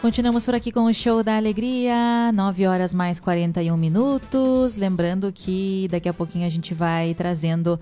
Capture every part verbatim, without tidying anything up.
Continuamos por aqui com o Show da Alegria, nove horas mais quarenta e um minutos. Lembrando que daqui a pouquinho a gente vai trazendo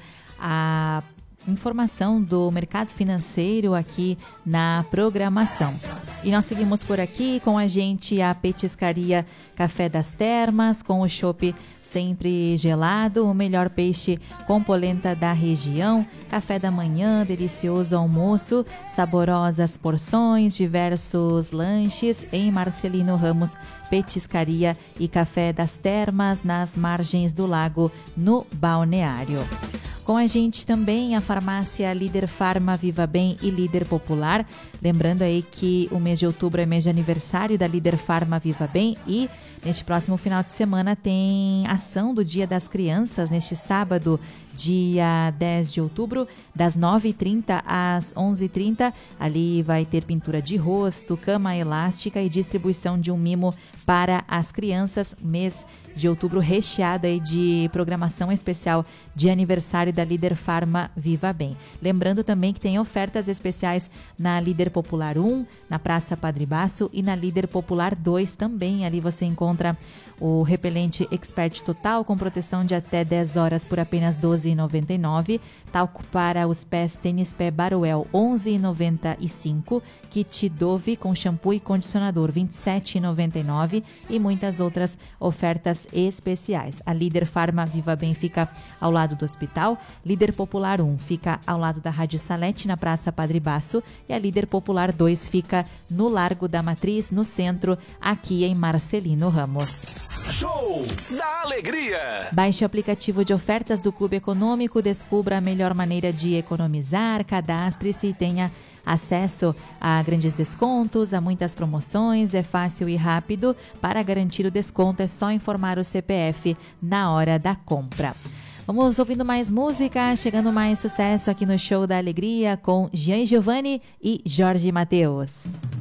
a informação do mercado financeiro aqui na programação. E nós seguimos por aqui com a gente a Petiscaria Café das Termas, com o chopp sempre gelado, o melhor peixe com polenta da região, café da manhã, delicioso almoço, saborosas porções, diversos lanches em Marcelino Ramos Petiscaria e Café das Termas, nas margens do lago, no Balneário. Com a gente também a farmácia Líder Farma Viva Bem e Líder Popular. Lembrando aí que o mês de outubro é mês de aniversário da Líder Farma Viva Bem e neste próximo final de semana tem ação do Dia das Crianças, neste sábado, dia dez de outubro, das nove e trinta às onze e trinta. Ali vai ter pintura de rosto, cama elástica e distribuição de um mimo para as crianças. Mês de outubro recheado aí de programação especial de aniversário da Líder Farma Viva Bem. Lembrando também que tem ofertas especiais na Líder Popular um, na Praça Padre Basso e na Líder Popular dois também. Ali você encontra o repelente Expert Total com proteção de até dez horas por apenas doze reais e noventa e nove centavos. Talco para os pés Tênis Pé Baruel onze reais e noventa e cinco centavos. Kit Dove com shampoo e condicionador vinte e sete reais e noventa e nove centavos e muitas outras ofertas especiais. A Líder Farma Viva Bem fica ao lado do hospital. Líder Popular um fica ao lado da Rádio Salete, na Praça Padre Basso, e a Líder Popular dois fica no Largo da Matriz, no centro, aqui em Marcelino Ramos. Show da Alegria! Baixe o aplicativo de ofertas do Clube Econômico, descubra a melhor maneira de economizar, cadastre-se e tenha acesso a grandes descontos, a muitas promoções. É fácil e rápido. Para garantir o desconto é só informar o C P F na hora da compra. Vamos ouvindo mais música, chegando mais sucesso aqui no Show da Alegria com Jean Giovanni e Jorge Mateus.